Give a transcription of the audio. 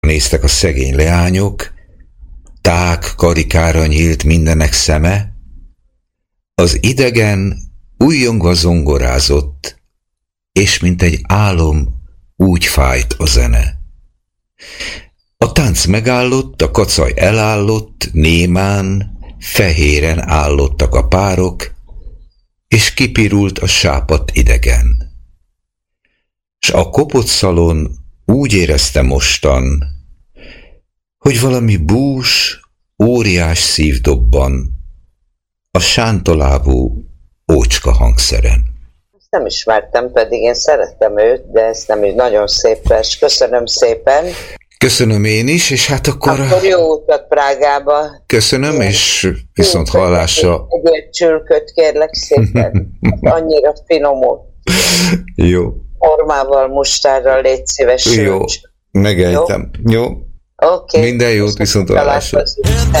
Néztek a szegény leányok, tág karikára nyílt mindenek szeme, az idegen újjongva zongorázott, és mint egy álom úgy fájt a zene. A tánc megállott, a kacaj elállott, némán, fehéren állottak a párok, és kipirult a sápadt idegen. S a kopott szalon úgy érezte mostan, hogy valami bús, óriás szív dobban a sántolábú ócska hangszeren. Nem ismertem, pedig én szerettem őt, de ez nem így nagyon szép vers. Köszönöm szépen. Köszönöm én is, és hát akkor jó utat Prágába. Köszönöm, igen. És viszont hallásra. Egy csülköt, kérlek szépen. Annyira finomult. Jó. Ormával, mustárral, légy szíves. Jó, megejtem. Jó. Okay. Minden jót, viszont hallásra.